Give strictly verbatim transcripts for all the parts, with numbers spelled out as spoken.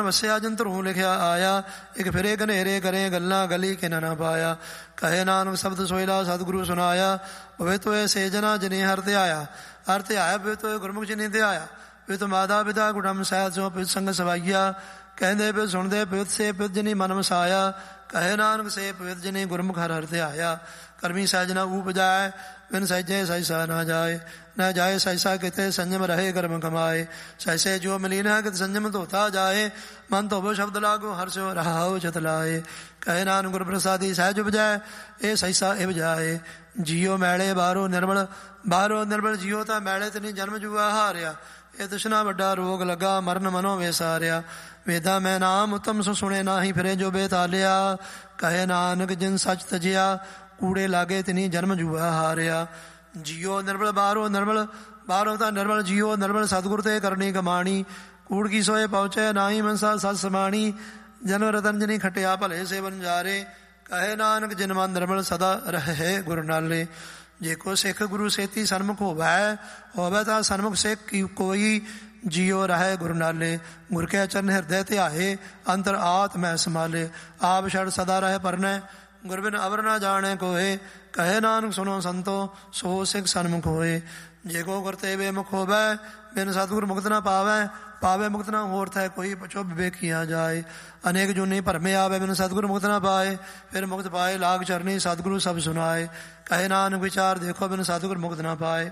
ਵਸਿਆ ਜੰਤਰੂ ਲਿਖਿਆ ਆਇਆ, ਇੱਕ ਫਿਰੇ ਘਨੇਰੇ ਕਰੇ ਗੱਲਾਂ ਗਲੀ ਕਿ ਨਾ ਪਾਇਆ। ਕਹੇ ਨਾਨਕ ਸ਼ਬਦ ਸੋਇਲਾ ਸਤਿਗੁਰੂ ਸੁਨਾਇਆ, ਹੋਵੇ ਤੋਏ ਸੇ ਜਨਾ ਜਿਨੇ ਹਰ ਧਿਆਇਆ। ਹਰ ਧਿਆਇਆ ਹੋਵੇ ਤੋਏ ਗੁਰਮੁਖ ਜਿਨੇ ਧਿਆਇਆ। ਪਿਤ ਮਾਤਾ ਪਿਤਾ ਕੁਟੰਬ ਸਹਿਤ ਸੋ ਪਿਤ ਸੰਗ ਸਵਾਈਆ। ਕਹਿੰਦੇ ਪਿਤ ਸੁਣਦੇ ਪਿਤ ਸੇ ਪਿਤ ਜਿਨੀ ਮਨ ਵਸਾਇਆ। ਕਹੇ ਨਾਨਕ ਸੇ ਪਿਤ ਜਿਨੇ ਗੁਰਮੁਖ ਹਰ ਹਰ ਧਿਆਇਆ। ਕਰਮੀ ਸਹਿਜਨਾ ਊਪਜਾਏ, ਬਿਨ ਸਹਿਜੇ ਸਹਿਸਾ ਨਾ ਜਾਏ। न जाए सहसा किते संयम रहे कर्म कमाए। सहसे जो मलिन है कित संयम धोता जाए। मन धोबो शब्द लागो हर्षो रहाओ चतलाए। कहे नानक गुर प्रसादी सहज उपजाए, ए सहसा ए बजाए। जियो मैले बारो निर्मल, बारो निर्मल जियो ता मैले तनी जन्म जुआ हारिया। ए दुश्मना वड्डा रोग लगा मरण मनो वेसारिया। वेदा मैं नाम उत्तम सो सुने नाही फिरे जो बेतालिया। कहे नानक जिन सच तजिया, कूड़े लागे तिनी जन्म जुआ हारिया। जियो निर्मल बारो निर्मल, बारो ता निर्मल जियो निर्मल सतगुर ते करनी कमाणी। कूड़ की सोए पहुँचे नाई मनसा सत समाणी। जन्म रतन जनी खटिया भले से बंजारे। कहे नानक जिन मन निर्मल सदा रहे गुरु नाले। जे को सिख गुरु सेती सन्मुख होवै, होवै ता सन्मुख सिख की कोई। जियो रहे गुरु नाले। गुर के चरण हृदय ध्याए, अंतर आत मैं संभाले। आप छड़ सदा रहे परनै, गुरबिन अवर न जाने कोए। कहे नानक सुनो संतो, सो सिख सन्मुख होए। जे को करते वे मुख होवै, बिन सतगुर मुक्त न पावै। पावे मुक्त न होर थे कोई पछो विवेक किया जाए। अनेक जूनी भरमे आवे, बिन सतगुर मुक्त न पाए। फिर मुक्त पाए लाग चरनी, सतगुरु सब सुनाए। कहे नानक विचार देखो, बिन सतगुर मुक्त न पाए।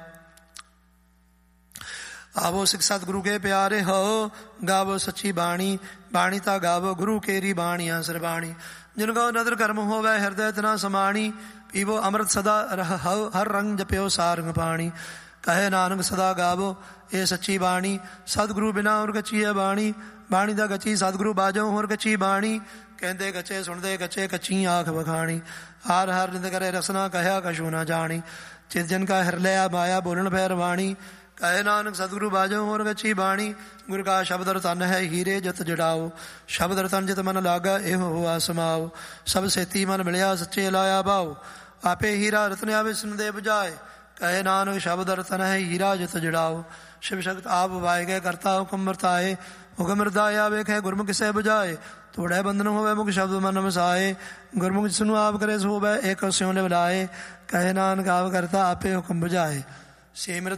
आवो सिख सतगुरु के प्यारे हो, गावो सच्ची बाणी। बाणी ता गावो गुरु केरी बाणिया सरबाणी। जिनको नदर कर्म होवै हृदय तना समाणी। पीवो अमृत सदा रह हर रंग जप्यो सारंग पाणी। कहे नानक सदा गावो ये सच्ची बाणी। सतगुरु बिना और कच्ची है बाणी। बाणी दा गची सतगुरु बाजो होर कच्ची बाणी। कहते कच्चे सुनते कच्चे कच्ची आँख बखाणी। हार हार निंद करे रसना कहा कशु न जानी। चित जन का हर लिया माया बोलन भैर वाणी। कहे नानक सतगुरु बाजो होर गच्ची बाणी। गुर का शब्द रतन है हीरे जत जड़ाओ। शब्द रतन जित मन लागा एहो हुआ समाओ। सब सेती मन मिलिया सच्चे लाया भाओ। आपे हीरा रतन आवे सुन दे बुझाए। कहे नानक शब्द रतन है हीरा जत जड़ाओ। शिव शक्त आप वाए गए करता हुक्म वर्ताए। हुक्म रदाया वेख है गुरमुख से बुझाए। थोड़े बंधन होवे मुख शब्द मन मसाए। गुरमुख सुनु आप करे सोवे एक स्यों ले बुलाए। कहे नानक आप करता आपे हुक्म बुझाए। सेमरत